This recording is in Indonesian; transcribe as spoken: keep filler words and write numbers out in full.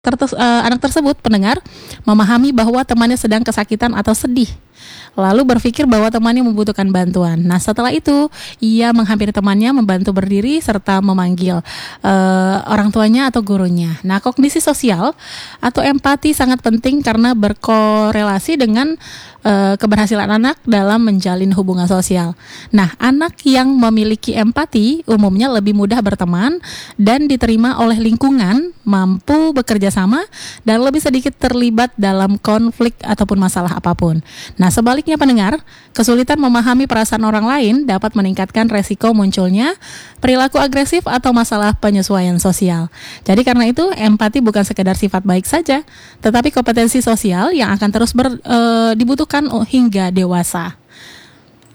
Tertes- eh, anak tersebut, pendengar, memahami bahwa temannya sedang kesakitan atau sedih, lalu berpikir bahwa temannya membutuhkan bantuan. Nah, setelah itu ia menghampiri temannya, membantu berdiri serta memanggil eh, orang tuanya atau gurunya. Nah, kognisi sosial atau empati sangat penting karena berkorelasi dengan eh, keberhasilan anak dalam menjalin hubungan sosial. Nah, anak yang memiliki empati umumnya lebih mudah berteman dan diterima oleh lingkungan, mampu bekerja sama, dan lebih sedikit terlibat dalam konflik ataupun masalah apapun. Nah, sebaliknya pendengar, kesulitan memahami perasaan orang lain dapat meningkatkan resiko munculnya perilaku agresif atau masalah penyesuaian sosial. Jadi karena itu, empati bukan sekedar sifat baik saja, tetapi kompetensi sosial yang akan terus ber, e, dibutuhkan hingga dewasa.